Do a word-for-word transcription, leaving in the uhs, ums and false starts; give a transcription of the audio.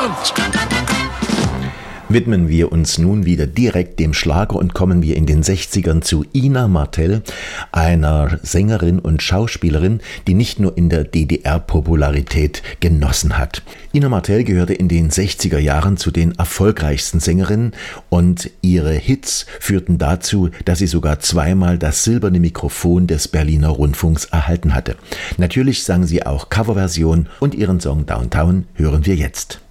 Widmen wir uns nun wieder direkt dem Schlager und kommen wir in den sechzigern zu Ina Martell, einer Sängerin und Schauspielerin, die nicht nur in der D D R Popularität genossen hat. Ina Martell gehörte in den sechziger Jahren zu den erfolgreichsten Sängerinnen und ihre Hits führten dazu, dass sie sogar zweimal das silberne Mikrofon des Berliner Rundfunks erhalten hatte. Natürlich sang sie auch Coverversionen und ihren Song Downtown hören wir jetzt.